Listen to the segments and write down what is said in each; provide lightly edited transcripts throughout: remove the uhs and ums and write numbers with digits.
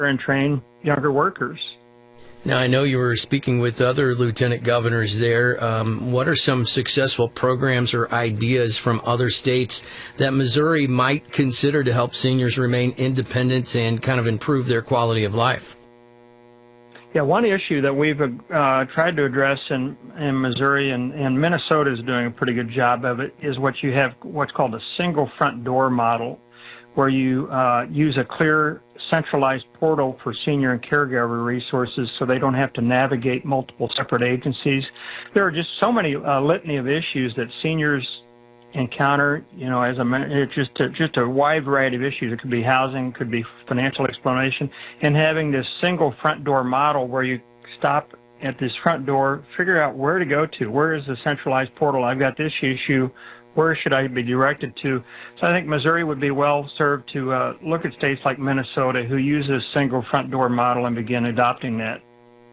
and train younger workers. Now, I know you were speaking with other lieutenant governors there. What are some successful programs or ideas from other states that Missouri might consider to help seniors remain independent and kind of improve their quality of life? Yeah, one issue that we've tried to address in Missouri, and Minnesota is doing a pretty good job of it, is what you have, what's called a single front door model, where you use a clear centralized portal for senior and caregiver resources so they don't have to navigate multiple separate agencies. There are just so many litany of issues that seniors encounter, it's just a wide variety of issues. It could be housing, could be financial explanation, and having this single front door model where you stop at this front door, figure out where to go to. Where is the centralized portal? I've got this issue. Where should I be directed to? So I think Missouri would be well served to look at states like Minnesota who use this single front door model and begin adopting that.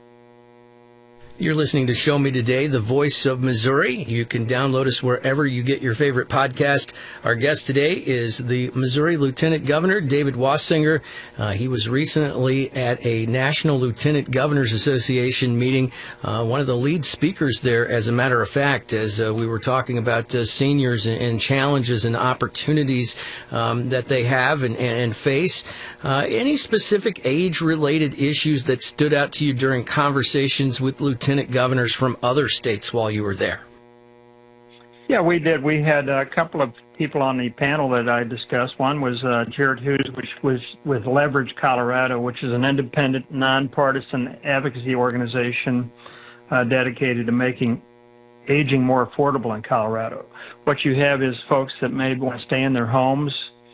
You're listening to Show Me Today, the voice of Missouri. You can download us wherever you get your favorite podcast. Our guest today is the Missouri Lieutenant Governor, David Wasinger. He was recently at a National Lieutenant Governors Association meeting, one of the lead speakers there, as a matter of fact, as we were talking about seniors and challenges and opportunities that they have and face. Any specific age-related issues that stood out to you during conversations with lieutenant governors from other states while you were there? Yeah, we did. We had a couple of people on the panel that I discussed. One was Jared Hughes, which was with Leverage Colorado, which is an independent, nonpartisan advocacy organization dedicated to making aging more affordable in Colorado. What you have is folks that maybe want to stay in their homes.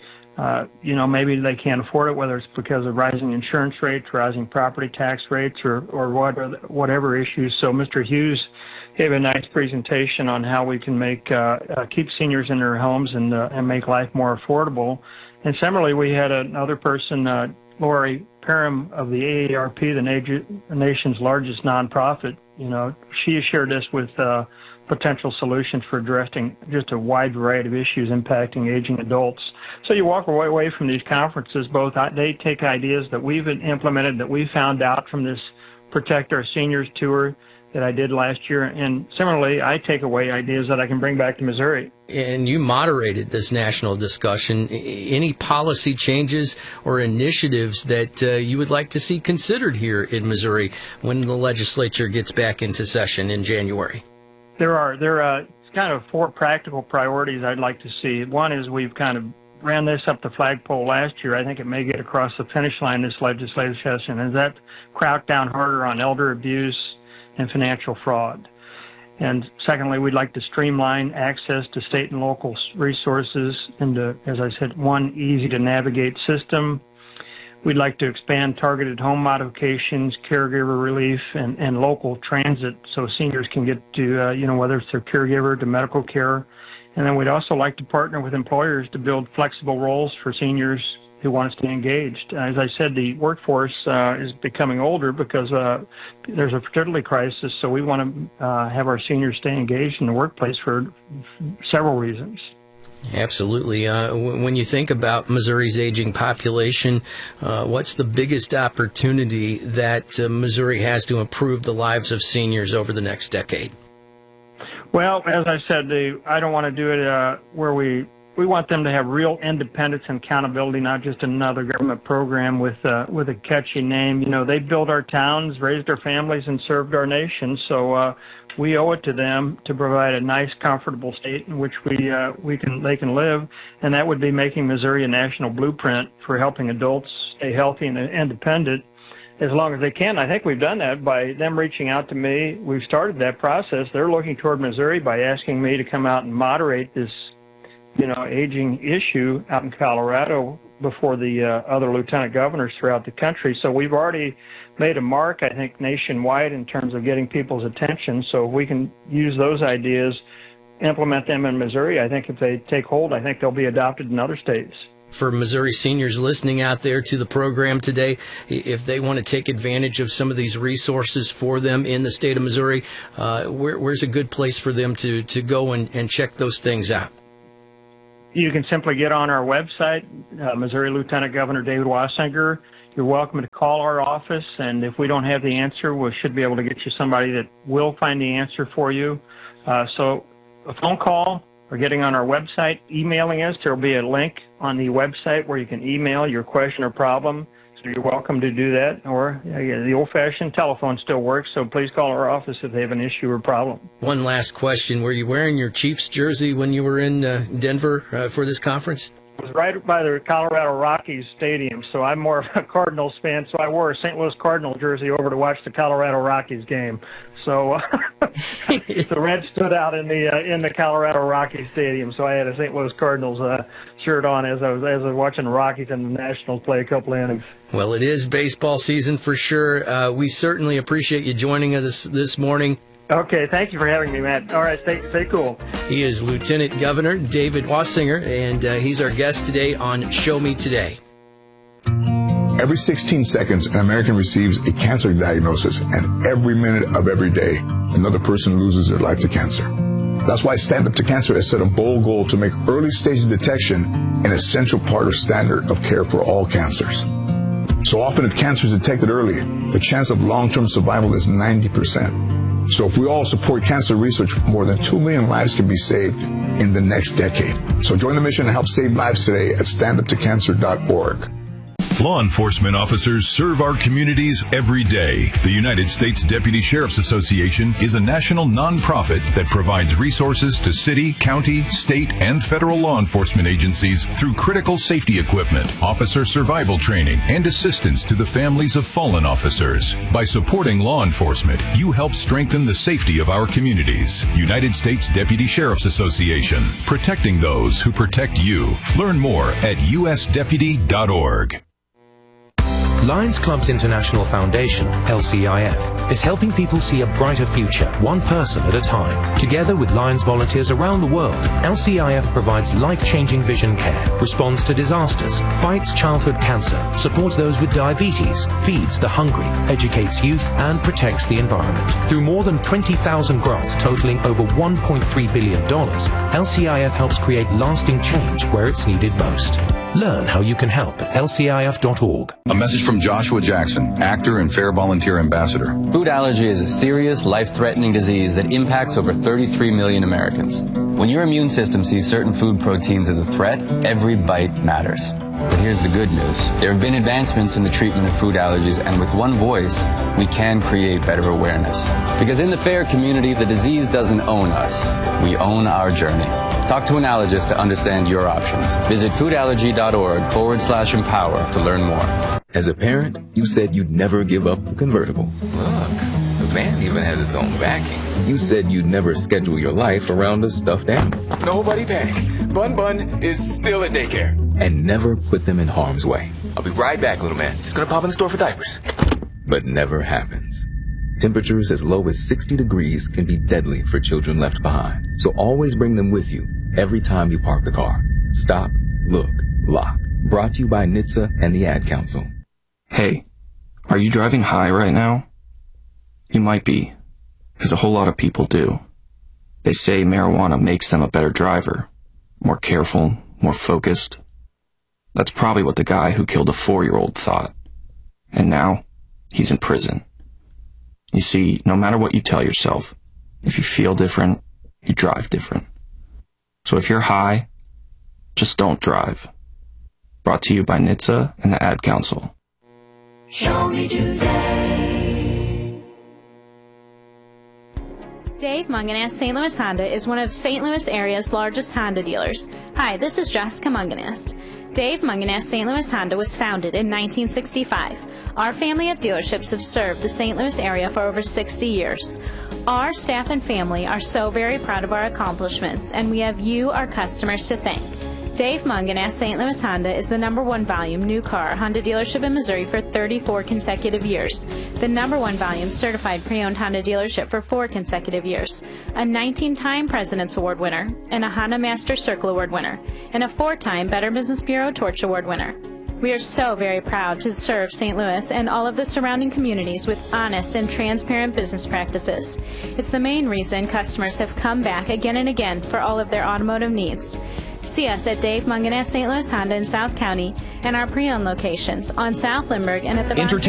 Maybe they can't afford it, whether it's because of rising insurance rates, rising property tax rates, or whatever issues. So Mr. Hughes gave a nice presentation on how we can make keep seniors in their homes and make life more affordable. And similarly, we had another person, Lori Parham of the AARP, the nation's largest nonprofit. She shared this with potential solutions for addressing just a wide variety of issues impacting aging adults. So you walk away from these conferences, they take ideas that we've implemented, that we found out from this Protect Our Seniors tour that I did last year, and similarly, I take away ideas that I can bring back to Missouri. And you moderated this national discussion. Any policy changes or initiatives that you would like to see considered here in Missouri when the legislature gets back into session in January? There are kind of four practical priorities I'd like to see. One is we've kind of ran this up the flagpole last year. I think it may get across the finish line this legislative session, and that crack down harder on elder abuse and financial fraud. And secondly, we'd like to streamline access to state and local resources into, as I said, one easy-to-navigate system. We'd like to expand targeted home modifications, caregiver relief, and local transit so seniors can get to, whether it's their caregiver, to medical care. And then we'd also like to partner with employers to build flexible roles for seniors who want to stay engaged. As I said, the workforce is becoming older because there's a fertility crisis, so we want to have our seniors stay engaged in the workplace for several reasons. Absolutely. When you think about Missouri's aging population, what's the biggest opportunity that Missouri has to improve the lives of seniors over the next decade? Well, as I said, I don't want to do it where we want them to have real independence and accountability, not just another government program with a catchy name. They built our towns, raised our families, and served our nation. So we owe it to them to provide a nice, comfortable state in which they can live, and that would be making Missouri a national blueprint for helping adults stay healthy and independent as long as they can. I think we've done that by them reaching out to me. We've started that process. They're looking toward Missouri by asking me to come out and moderate this, aging issue out in Colorado before the other lieutenant governors throughout the country. So we've already made a mark, I think, nationwide in terms of getting people's attention. So if we can use those ideas, implement them in Missouri, I think if they take hold, I think they'll be adopted in other states. For Missouri seniors listening out there to the program today, if they want to take advantage of some of these resources for them in the state of Missouri, where's a good place for them to go and check those things out? You can simply get on our website, Missouri Lieutenant Governor David Wasinger. you're welcome to call our office, and if we don't have the answer, we should be able to get you somebody that will find the answer for you. So a phone call or getting on our website, emailing us, there will be a link on the website where you can email your question or problem. So you're welcome to do that. Or the old-fashioned telephone still works, so please call our office if they have an issue or problem. One last question. Were you wearing your Chiefs jersey when you were in Denver for this conference? It was right by the Colorado Rockies Stadium, so I'm more of a Cardinals fan, so I wore a St. Louis Cardinal jersey over to watch the Colorado Rockies game. So the Reds stood out in the Colorado Rockies Stadium, so I had a St. Louis Cardinals shirt on as I was watching the Rockies and the Nationals play a couple innings. Well, it is baseball season for sure. We certainly appreciate you joining us this morning. Okay, thank you for having me, Matt. All right, stay cool. He is Lieutenant Governor David Wasinger, and he's our guest today on Show Me Today. Every 16 seconds, an American receives a cancer diagnosis, and every minute of every day, another person loses their life to cancer. That's why Stand Up to Cancer has set a bold goal to make early-stage detection an essential part of standard of care for all cancers. So often, if cancer is detected early, the chance of long-term survival is 90%. So if we all support cancer research, more than 2 million lives can be saved in the next decade. So join the mission to help save lives today at standuptocancer.org. Law enforcement officers serve our communities every day. The United States Deputy Sheriff's Association is a national nonprofit that provides resources to city, county, state, and federal law enforcement agencies through critical safety equipment, officer survival training, and assistance to the families of fallen officers. By supporting law enforcement, you help strengthen the safety of our communities. United States Deputy Sheriff's Association, protecting those who protect you. Learn more at usdeputy.org. Lions Clubs International Foundation, LCIF, is helping people see a brighter future, one person at a time. Together with Lions volunteers around the world, LCIF provides life-changing vision care, responds to disasters, fights childhood cancer, supports those with diabetes, feeds the hungry, educates youth, and protects the environment. Through more than 20,000 grants totaling over $1.3 billion, LCIF helps create lasting change where it's needed most. Learn how you can help at lcif.org. A message from Joshua Jackson, actor and Fair Volunteer Ambassador. Food allergy is a serious, life-threatening disease that impacts over 33 million Americans. When your immune system sees certain food proteins as a threat, every bite matters. But here's the good news. There have been advancements in the treatment of food allergies, and with one voice, we can create better awareness. Because in the FAIR community, the disease doesn't own us. We own our journey. Talk to an allergist to understand your options. Visit foodallergy.org/empower to learn more. As a parent, you said you'd never give up the convertible. Look, the van even has its own backing. You said you'd never schedule your life around a stuffed animal. Nobody panic. Bun is still at daycare. And never put them in harm's way. I'll be right back, little man. Just gonna pop in the store for diapers. But never happens. Temperatures as low as 60 degrees can be deadly for children left behind. So always bring them with you every time you park the car. Stop, look, lock. Brought to you by NHTSA and the Ad Council. Hey, are you driving high right now? You might be, because a whole lot of people do. They say marijuana makes them a better driver, more careful, more focused. That's probably what the guy who killed a 4-year-old thought. And now, he's in prison. You see, no matter what you tell yourself, if you feel different, you drive different. So if you're high, just don't drive. Brought to you by NHTSA and the Ad Council. Show me today. Dave Munganast St. Louis Honda is one of St. Louis area's largest Honda dealers. Hi, this is Jessica Munganast. Dave Munganast St. Louis Honda was founded in 1965. Our family of dealerships have served the St. Louis area for over 60 years. Our staff and family are so very proud of our accomplishments, and we have you, our customers, to thank. Dave Munganast St. Louis Honda is the #1 volume new car Honda dealership in Missouri for 34 consecutive years, the #1 volume certified pre-owned Honda dealership for 4 consecutive years, a 19-time President's Award winner, and a Honda Master Circle Award winner, and a 4-time Better Business Bureau Torch Award winner. We are so very proud to serve St. Louis and all of the surrounding communities with honest and transparent business practices. It's the main reason customers have come back again and again for all of their automotive needs. See us at Dave Munganess St. Louis Honda in South County and our pre-owned locations on South Limburg and at the